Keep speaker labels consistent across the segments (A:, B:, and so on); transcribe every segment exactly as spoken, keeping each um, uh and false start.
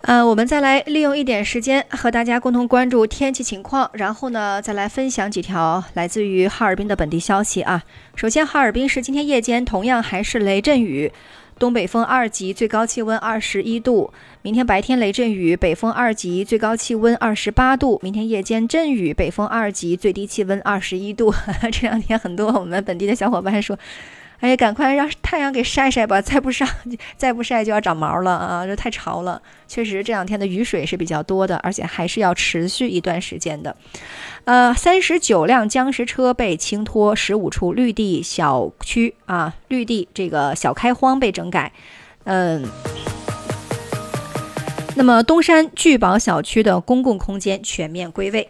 A: 呃，我们再来利用一点时间和大家共同关注天气情况，然后呢，再来分享几条来自于哈尔滨的本地消息啊。首先，哈尔滨市今天夜间同样还是雷阵雨，东北风二级，最高气温二十一度。明天白天雷阵雨，北风二级，最高气温二十八度。明天夜间阵雨，北风二级，最低气温二十一度。这两天很多我们本地的小伙伴说，哎呀，赶快让太阳给晒晒吧，再不上再不晒就要长毛了啊！这太潮了。确实这两天的雨水是比较多的，而且还是要持续一段时间的。呃，三十九辆僵尸车被清脱，十五处绿地小区啊，绿地这个小开荒被整改。嗯。那么东山聚宝小区的公共空间全面归位。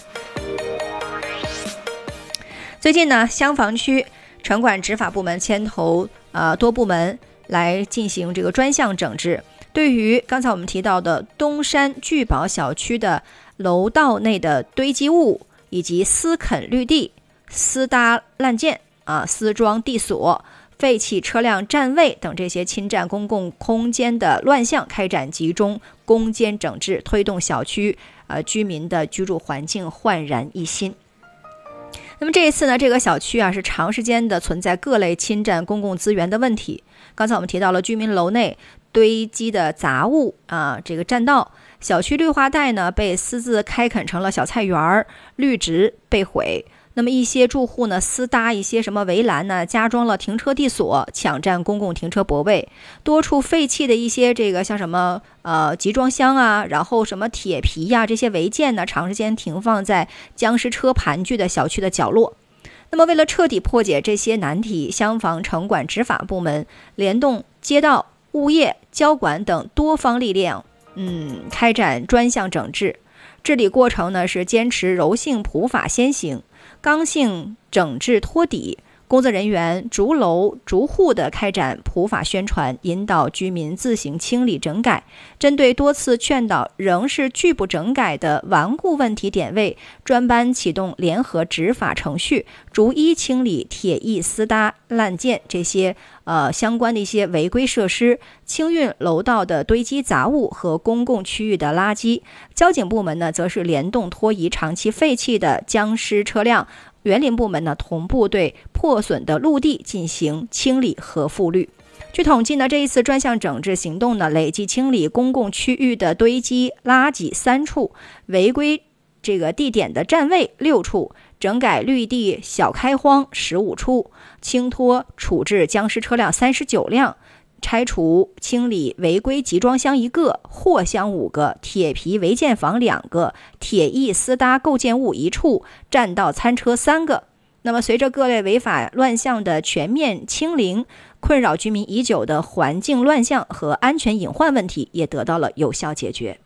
A: 最近呢，襄房区城管执法部门牵头呃多部门来进行这个专项整治。对于刚才我们提到的东山聚宝小区的楼道内的堆积物以及私垦绿地、私搭烂件啊、私装地锁、废弃车辆占位等这些侵占公共空间的乱象，开展集中攻坚整治，推动小区呃居民的居住环境焕然一新。那么这一次呢，这个小区啊是长时间的存在各类侵占公共资源的问题。刚才我们提到了居民楼内堆积的杂物啊，这个占道，小区绿化带呢被私自开垦成了小菜园，绿植被毁。那么一些住户呢私搭一些什么围栏呢，加装了停车地锁，抢占公共停车泊位。多处废弃的一些这个像什么呃集装箱啊，然后什么铁皮呀、啊、这些违建呢，长时间停放在僵尸车盘踞的小区的角落。那么为了彻底破解这些难题，襄房城管执法部门联动街道、物业、交管等多方力量，嗯，开展专项整治。治理过程呢是坚持柔性普法先行，刚性整治托底，工作人员逐楼逐户的开展普法宣传，引导居民自行清理整改。针对多次劝导仍是拒不整改的顽固问题点位，专班启动联合执法程序，逐一清理铁艺私搭烂件这些呃相关的一些违规设施，清运楼道的堆积杂物和公共区域的垃圾。交警部门呢，则是联动拖移长期废弃的僵尸车辆。园林部门呢，同步对破损的陆地进行清理和复绿。据统计呢，这一次专项整治行动呢，累计清理公共区域的堆积垃圾三处，违规这个地点的占位六处，整改绿地小开荒十五处，清脱处置僵尸车辆三十九辆。拆除清理违规集装箱一个，货箱五个，铁皮违建房两个，铁艺私搭构建物一处，占道餐车三个。那么随着各类违法乱象的全面清零，困扰居民已久的环境乱象和安全隐患问题也得到了有效解决。